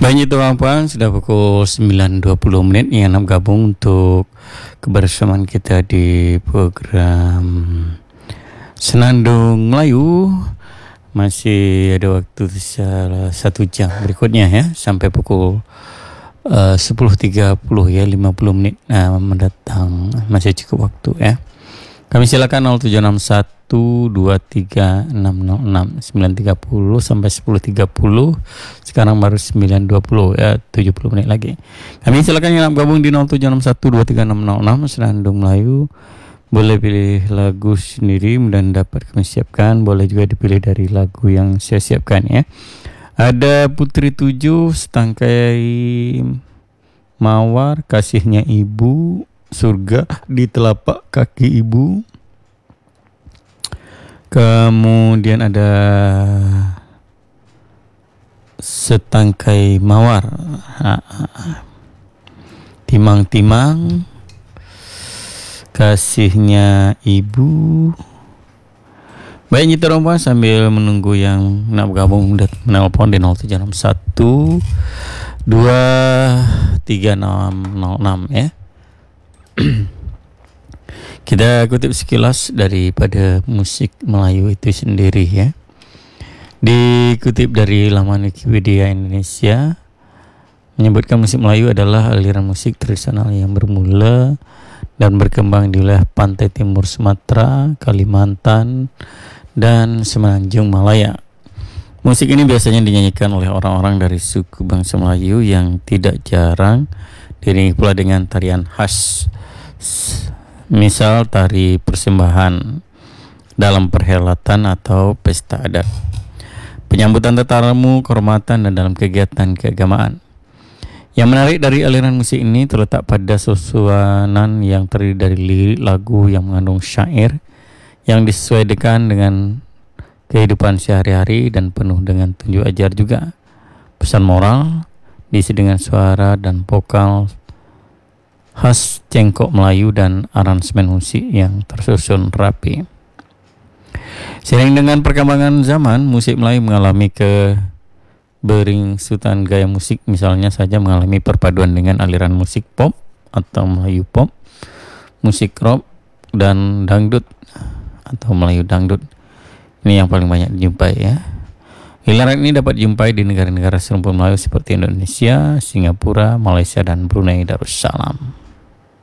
Banyak teman-teman, sudah pukul 9.20 menit yang gabung untuk kebersamaan kita di program Senandung Melayu. Masih ada waktu satu jam berikutnya ya, sampai pukul 10.30 ya, 50 menit mendatang. Masih cukup waktu ya. Kami silakan 0761 23 606 930 sampai 10.30. Sekarang baru 9.20 ya, 70 menit lagi. Kami silakan yang gabung di 0761 23 606 Senandung Melayu. Boleh pilih lagu sendiri dan dapat kami siapkan. Boleh juga dipilih dari lagu yang saya siapkan ya. Ada Putri 7, Setangkai Mawar, Kasihnya Ibu, Surga di Telapak Kaki Ibu. Kemudian ada Setangkai Mawar, Timang-timang, Kasihnya Ibu. Baik, nyita rompa sambil menunggu yang nak bergabung menelpon di 0761 23606 ya. Kita kutip sekilas daripada musik Melayu itu sendiri ya. Dikutip dari laman Wikipedia Indonesia, menyebutkan musik Melayu adalah aliran musik tradisional yang bermula dan berkembang di wilayah pantai timur Sumatera, Kalimantan, dan Semenanjung Malaya. Musik ini biasanya dinyanyikan oleh orang-orang dari suku bangsa Melayu yang tidak jarang diiringi pula dengan tarian khas. Misal tari persembahan dalam perhelatan atau pesta adat, penyambutan tetamu, kehormatan, dan dalam kegiatan keagamaan. Yang menarik dari aliran musik ini terletak pada susunan yang terdiri dari lirik lagu yang mengandung syair yang disesuaikan dengan kehidupan sehari-hari dan penuh dengan tunjuk ajar juga. Pesan moral diisi dengan suara dan vokal khas cengkok Melayu dan aransemen musik yang tersusun rapi. Seiring dengan perkembangan zaman, musik Melayu mengalami keberingsutan gaya musik, misalnya saja mengalami perpaduan dengan aliran musik pop atau Melayu pop, musik rock, dan dangdut atau Melayu dangdut. Ini yang paling banyak dijumpai ya. Aliran ini dapat dijumpai di negara-negara serumpun Melayu seperti Indonesia, Singapura, Malaysia, dan Brunei Darussalam.